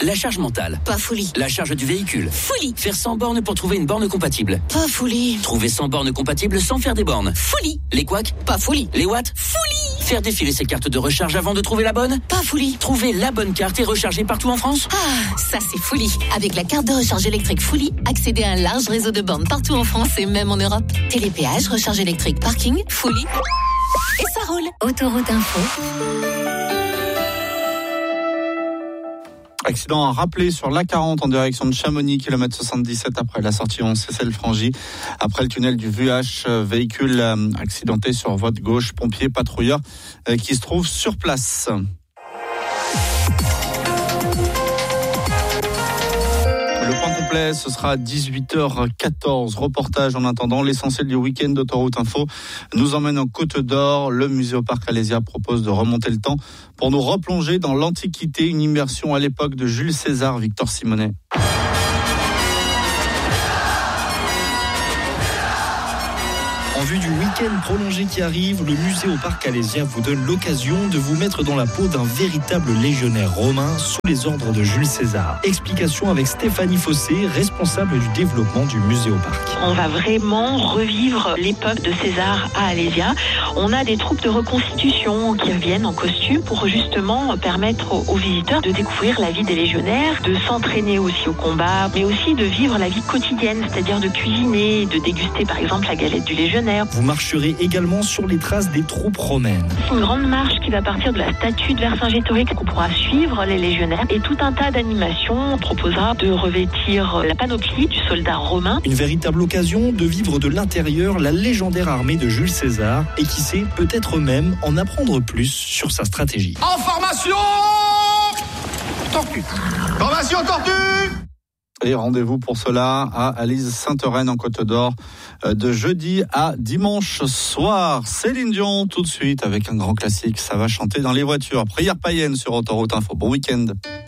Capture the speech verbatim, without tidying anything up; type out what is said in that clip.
La charge mentale. Pas folie. La charge du véhicule. Folie. Faire cent bornes pour trouver une borne compatible. Pas folie. Trouver cent bornes compatibles sans faire des bornes. Folie. Les couacs. Pas folie. Les watts. Folie. Faire défiler ses cartes de recharge avant de trouver la bonne. Pas folie. Trouver la bonne carte et recharger partout en France. Ah, ça c'est folie. Avec la carte de recharge électrique Folie, accédez à un large réseau de bornes partout en France et même en Europe. Télépéage, recharge électrique, parking, Folie. Et ça roule. Autoroute Info. Accident à rappeler sur l'A quarante en direction de Chamonix, kilomètre soixante-dix-sept après la sortie onze Cessel-Frangy. Après le tunnel du V H, véhicule accidenté sur voie de gauche, pompiers, patrouilleurs qui se trouvent sur place. Le point complet, ce sera à dix-huit heures quatorze. Reportage en attendant. L'essentiel du week-end d'Autoroute Info nous emmène en Côte d'Or. Le musée au Parc Alésia propose de remonter le temps pour nous replonger dans l'Antiquité. Une immersion à l'époque de Jules César, Victor Simonet. En vue du week-end prolongé qui arrive, le musée au Parc Alésia vous donne l'occasion de vous mettre dans la peau d'un véritable légionnaire romain sous les ordres de Jules César. Explication avec Stéphanie Fossé, responsable du développement du musée au Parc. On va vraiment revivre l'époque de César à Alésia. On a des troupes de reconstitution qui reviennent en costume pour justement permettre aux visiteurs de découvrir la vie des légionnaires, de s'entraîner aussi au combat, mais aussi de vivre la vie quotidienne, c'est-à-dire de cuisiner, de déguster par exemple la galette du légionnaire. Vous marcherez également sur les traces des troupes romaines. C'est une grande marche qui va partir de la statue de Vercingétorix qu'on pourra suivre les légionnaires et tout un tas d'animations. On proposera de revêtir la panoplie du soldat romain. Une véritable occasion de vivre de l'intérieur la légendaire armée de Jules César et qui sait peut-être même en apprendre plus sur sa stratégie. En formation tortue. Formation tortue. Et rendez-vous pour cela à Alise Sainte-Reine en Côte d'Or de jeudi à dimanche soir. Céline Dion tout de suite avec un grand classique. Ça va chanter dans les voitures. Prière païenne sur Autoroute Info. Bon week-end.